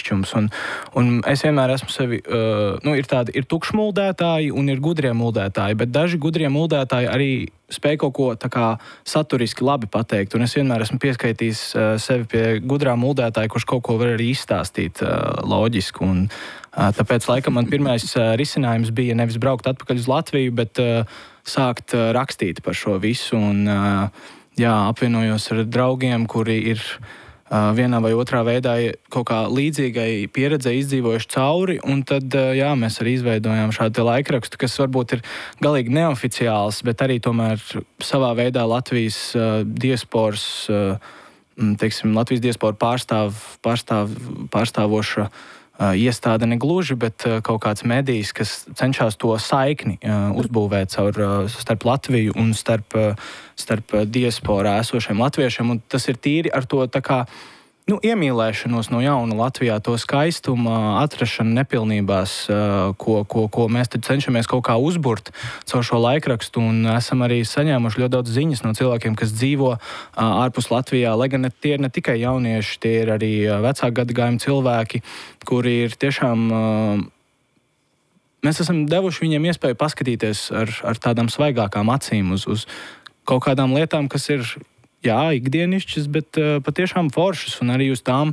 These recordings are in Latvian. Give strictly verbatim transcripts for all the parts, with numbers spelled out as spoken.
atšķiršķums. Un, un es vienmēr esmu sevi, uh, nu, ir tādi, ir tukšmuldētāji un ir gudrie muldētāji, bet daži gudrie muldētāji arī spēj kaut ko tā kā saturiski labi pateikt, un es vienmēr esmu pieskaitījis uh, sevi pie gudrā muldētāja, kurš kaut ko var arī izstāstīt uh, loģisku, un uh, tāpēc, laikam, man pirmais uh, risinājums bija nevis braukt atpakaļ uz Latviju, bet uh, sākt uh, rakstīt par šo visu, un uh, jā, apvienojos ar draugiem, kuri ir uh, vienā vai otrā veidā kaut kā līdzīgai pieredzei izdzīvojuši cauri, un tad, uh, jā, mēs arī izveidojām šādu laikrakstu, kas varbūt ir galīgi neoficiāls, bet arī tomēr savā veidā Latvijas uh, diasporas, uh, teiksim, Latvijas diaspora pārstāv, pārstāv, pārstāvoša uh, iestāde negluži, bet uh, kaut kāds medijs, kas cenšas to saikni uh, uzbūvēt caur, uh, starp Latviju un starp, uh, starp diasporā esošiem latviešiem, un tas ir tīri ar to tā kā nu, iemīlēšanos no jauna Latvijā, to skaistumu, atrašanu nepilnībās, ko, ko, ko mēs tad cenšamies kaut kā uzburt caur šo laikrakstu, un esam arī saņēmuši ļoti daudz ziņas no cilvēkiem, kas dzīvo ārpus Latvijā, lai gan tie ir ne tikai jaunieši, tie ir arī vecāku gadagājumu cilvēki, kuri ir tiešām... Mēs esam devuši viņiem iespēju paskatīties ar, ar tādām svaigākām acīm uz, uz kaut kādām lietām, kas ir jā, ikdienišķas, bet uh, patiešām foršas, un arī uz tām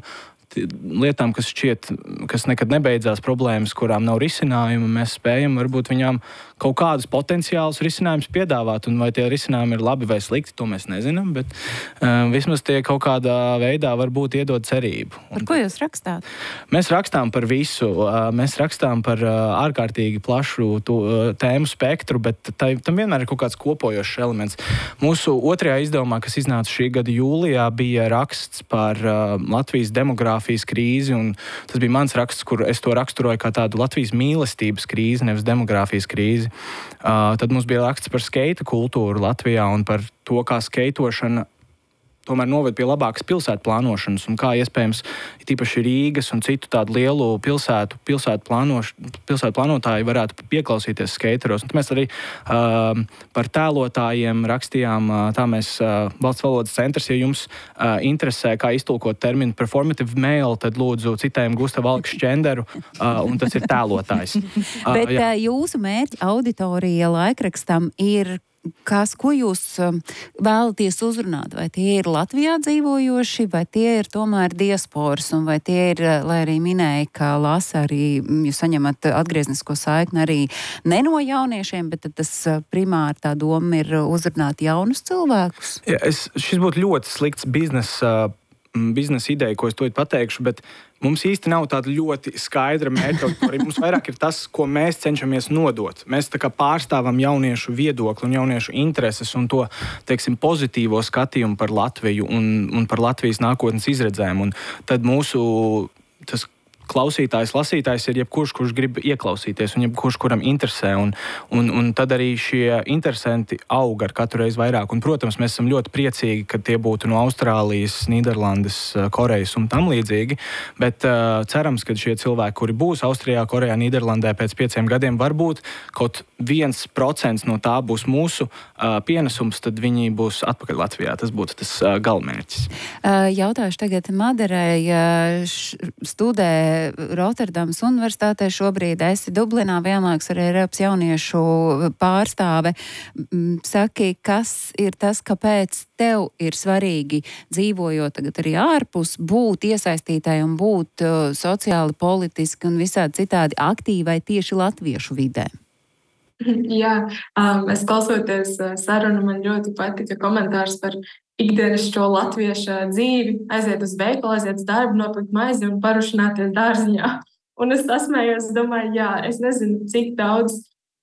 lietām, kas šķiet, kas nekad nebeidzās, problēmas, kurām nav risinājuma, mēs spējam varbūt viņām kaut kādus potenciālus risinājumus piedāvāt, un vai tie risinājumi ir labi vai slikti, to mēs nezinām, bet uh, vismaz tie kaut kādā veidā varbūt iedod cerību. Par ko jūs rakstāt? Mēs rakstām par visu, uh, mēs rakstām par uh, ārkārtīgi plašu tu, uh, tēmu spektru, bet tai, tam vienmēr ir kaut kāds kopojošs elements. Mūsu otrajā izdevumā, kas iznāca šī gada jūlijā, bija raksts par uh, Latvijas demogrāfijas krīzi, un tas bija mans raksts, kur es to raksturoju kā tādu Latvijas mīlestības krīzi, nevis demogrāfijas krīzi. Uh, tad mums bija raksts par skeita kultūru Latvijā un par to, kā skeitošana tomēr noved pie labākas pilsētu plānošanas un kā iespējams tīpaši Rīgas un citu tādu lielu pilsētu, pilsētu, plānoš, pilsētu plānotāji varētu pieklausīties skeiteros. Un mēs arī uh, par tēlotājiem rakstījām, uh, tā mēs uh, Valsts valodas centrs, ja jums uh, interesē, kā iztulkot terminu performative male, tad lūdzu citējam Gustavu Aleksu Šķenderu, uh, un tas ir tēlotājs. Uh, Bet jā. Jūsu mērķa auditorija laikrakstam ir kas, ko jūs vēlaties uzrunāt? Vai tie ir Latvijā dzīvojoši, vai tie ir tomēr diasporas, un vai tie ir, lai arī minēja, ka lasa arī, jūs saņemat atgrieznisko saikni arī ne no jauniešiem, bet tad tas primāri tā doma ir uzrunāt jaunus cilvēkus? Ja, es, šis būtu ļoti slikts biznesa biznesa ideja, ko es to pateikšu, bet mums īsti nav tāda ļoti skaidra mērķa. Mums vairāk ir tas, ko mēs cenšamies nodot. Mēs tā kā pārstāvam jauniešu viedokli un jauniešu intereses un to, teiksim, pozitīvo skatījumu par Latviju un, un par Latvijas nākotnes izredzēm. Un tad mūsu tas klausītājs, lasītājs ir jebkurš, kurš grib ieklausīties un jebkurš, kuram interesē. Un, un, un tad arī šie interesanti aug ar katru reizi vairāk. Un, protams, mēs esam ļoti priecīgi, ka tie būtu no Austrālijas, Nīderlandes, Korejas un tam līdzīgi. Bet uh, cerams, ka šie cilvēki, kuri būs Austrijā, Korejā, Nīderlandē pēc pieciem gadiem, varbūt kaut viens procents no tā būs mūsu uh, pienesums, tad viņi būs atpakaļ Latvijā. Tas būtu tas uh, galmērķis. Uh, jautāšu tagad Madarei, uh, studē Rotterdamas universitātē šobrīd, esi Dublinā, vienlaikus arī Eiropas jauniešu pārstāve. Saki, kas ir tas, kāpēc tev ir svarīgi, dzīvojot tagad arī ārpus, būt iesaistītai un būt uh, sociāli, politiski un visādi citādi aktīvai tieši latviešu vidē? Jā, um, es klausoties uh, sarunu, man ļoti patika komentārs par ikdienišķo latviešu dzīvi, aiziet uz veikalu, aiziet uz darbu, nopirkt maizi un parušināties dārziņā. Un es tasmējos, domāju, jā, es nezinu, cik daudz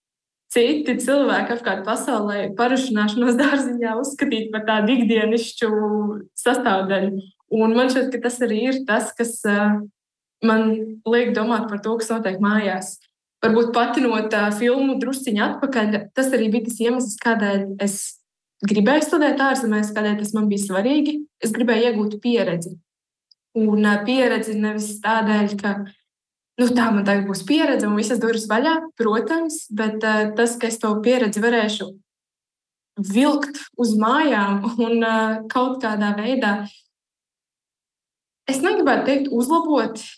citi cilvēki apkārt pasaulē parušināšanos dārziņā uzskatīt par tādu ikdienišķu sastāvdaļu. Un man šķiet, ka tas arī ir tas, kas uh, man liek domāt par to, kas notiek mājās. Varbūt patinot uh, filmu drusciņu atpakaļ, tas arī bija tas iemesls, kādēļ es gribēju studēt ārzemēs, kādēļ tas man bija svarīgi. Es gribēju iegūt pieredzi. Un uh, pieredzi nevis tādēļ, ka nu, tā man tagad būs pieredze un visas durvis vaļā, protams, bet uh, tas, ka es to pieredzi varēšu vilkt uz mājām un uh, kaut kādā veidā, es negribētu teikt uzlabot,